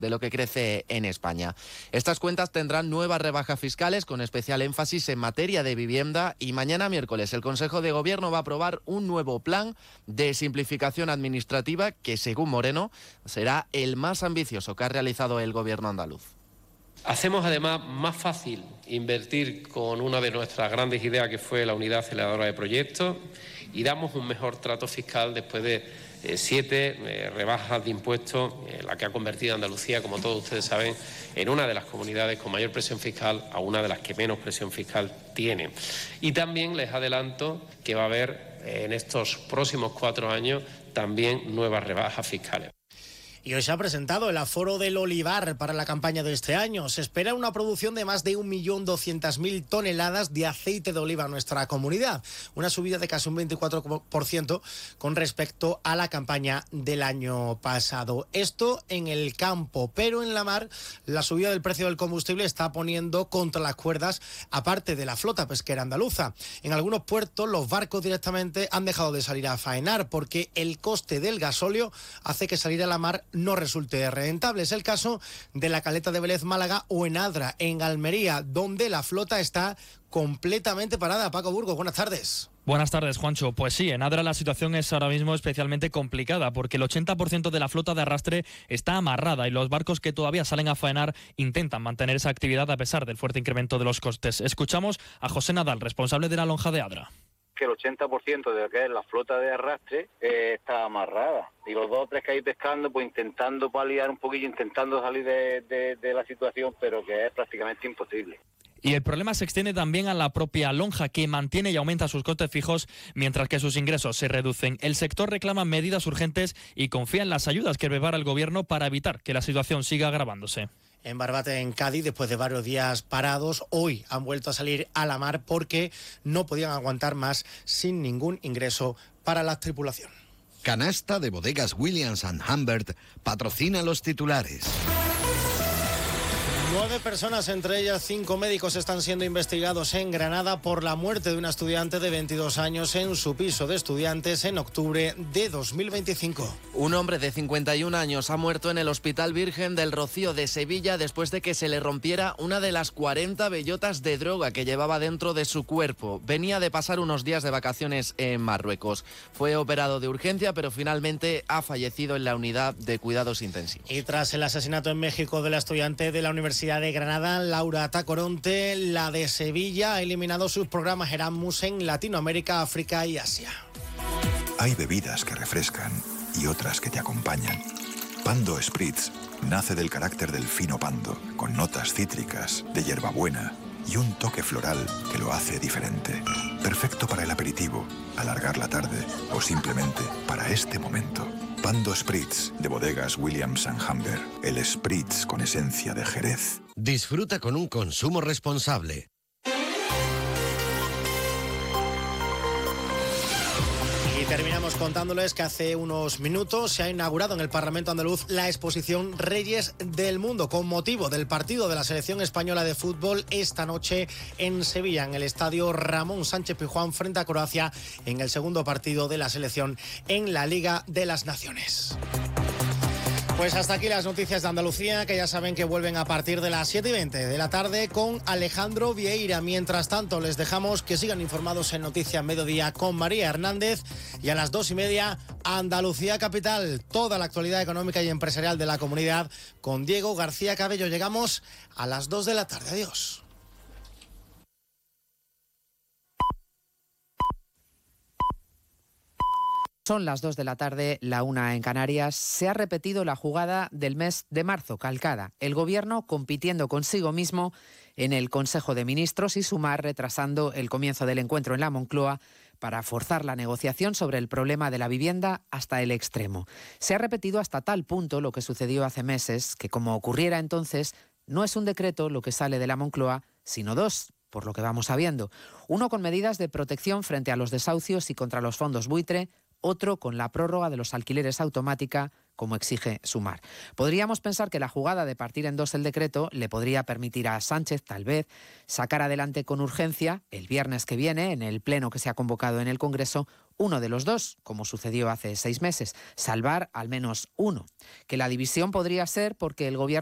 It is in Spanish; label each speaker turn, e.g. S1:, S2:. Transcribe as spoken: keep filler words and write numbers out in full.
S1: de lo que crece en España. Estas cuentas tendrán nuevas rebajas fiscales con especial énfasis en materia de vivienda y mañana miércoles el Consejo de Gobierno va a aprobar un nuevo plan de simplificación administrativa que, según Moreno, será el más ambicioso que ha realizado el Gobierno andaluz.
S2: Hacemos además más fácil invertir con una de nuestras grandes ideas, que fue la unidad aceleradora de proyectos, y damos un mejor trato fiscal después de eh, siete eh, rebajas de impuestos, eh, la que ha convertido a Andalucía, como todos ustedes saben, en una de las comunidades con mayor presión fiscal a una de las que menos presión fiscal tiene. Y también les adelanto que va a haber eh, en estos próximos cuatro años también nuevas rebajas fiscales.
S3: Y hoy se ha presentado el aforo del olivar para la campaña de este año. Se espera una producción de más de un millón doscientas mil toneladas de aceite de oliva en nuestra comunidad. Una subida de casi un veinticuatro por ciento con respecto a la campaña del año pasado. Esto en el campo, pero en la mar la subida del precio del combustible está poniendo contra las cuerdas a parte de la flota pesquera andaluza. En algunos puertos los barcos directamente han dejado de salir a faenar porque el coste del gasóleo hace que salir a la mar no resulte rentable. Es el caso de la caleta de Vélez Málaga o en Adra, en Almería, donde la flota está completamente parada. Paco Burgos, buenas tardes.
S4: Buenas tardes, Juancho. Pues sí, en Adra la situación es ahora mismo especialmente complicada porque el ochenta por ciento de la flota de arrastre está amarrada y los barcos que todavía salen a faenar intentan mantener esa actividad a pesar del fuerte incremento de los costes. Escuchamos a José Nadal, responsable de la lonja de Adra.
S5: Que el ochenta por ciento de lo que es la flota de arrastre eh, está amarrada. Y los dos o tres que hay pescando, pues intentando paliar un poquillo, intentando salir de, de, de la situación, pero que es prácticamente imposible.
S4: Y el problema se extiende también a la propia lonja, que mantiene y aumenta sus costes fijos mientras que sus ingresos se reducen. El sector reclama medidas urgentes y confía en las ayudas que prepara el Gobierno para evitar que la situación siga agravándose.
S3: En Barbate, en Cádiz, después de varios días parados, hoy han vuelto a salir a la mar porque no podían aguantar más sin ningún ingreso para la tripulación.
S6: Canasta de Bodegas Williams and Humbert patrocina los titulares.
S3: Nueve personas, entre ellas cinco médicos, están siendo investigados en Granada por la muerte de una estudiante de veintidós años en su piso de estudiantes en octubre de dos mil veinticinco.
S1: Un hombre de cincuenta y un años ha muerto en el Hospital Virgen del Rocío de Sevilla después de que se le rompiera una de las cuarenta bellotas de droga que llevaba dentro de su cuerpo. Venía de pasar unos días de vacaciones en Marruecos. Fue operado de urgencia, pero finalmente ha fallecido en la unidad de cuidados intensivos.
S3: Y tras el asesinato en México de la estudiante de la Universidad de Granada, Laura Tacoronte, la de Sevilla ha eliminado sus programas Erasmus en Latinoamérica, África y Asia.
S7: Hay bebidas que refrescan y otras que te acompañan. Pando Spritz nace del carácter del fino pando, con notas cítricas, de hierbabuena y un toque floral que lo hace diferente. Perfecto para el aperitivo, alargar la tarde o simplemente para este momento. Pando Spritz, de Bodegas Williams and Humbert. El Spritz con esencia de Jerez.
S6: Disfruta con un consumo responsable.
S3: Y terminamos contándoles que hace unos minutos se ha inaugurado en el Parlamento andaluz la exposición Reyes del Mundo con motivo del partido de la Selección Española de Fútbol esta noche en Sevilla, en el estadio Ramón Sánchez Pizjuán frente a Croacia en el segundo partido de la selección en la Liga de las Naciones. Pues hasta aquí las noticias de Andalucía, que ya saben que vuelven a partir de las siete y veinte de la tarde con Alejandro Vieira. Mientras tanto, les dejamos que sigan informados en Noticias Mediodía con María Hernández y a las dos y media Andalucía Capital. Toda la actualidad económica y empresarial de la comunidad con Diego García Cabello. Llegamos a las dos de la tarde. Adiós.
S8: Son las dos de la tarde, la una en Canarias. Se ha repetido la jugada del mes de marzo, calcada. El Gobierno compitiendo consigo mismo en el Consejo de Ministros y Sumar retrasando el comienzo del encuentro en la Moncloa para forzar la negociación sobre el problema de la vivienda hasta el extremo. Se ha repetido hasta tal punto lo que sucedió hace meses, que como ocurriera entonces, no es un decreto lo que sale de la Moncloa, sino dos, por lo que vamos sabiendo. Uno con medidas de protección frente a los desahucios y contra los fondos buitre, otro con la prórroga de los alquileres automática, como exige Sumar. Podríamos pensar que la jugada de partir en dos el decreto le podría permitir a Sánchez, tal vez, sacar adelante con urgencia, el viernes que viene, en el pleno que se ha convocado en el Congreso, uno de los dos, como sucedió hace seis meses, salvar al menos uno. Que la división podría ser porque el Gobierno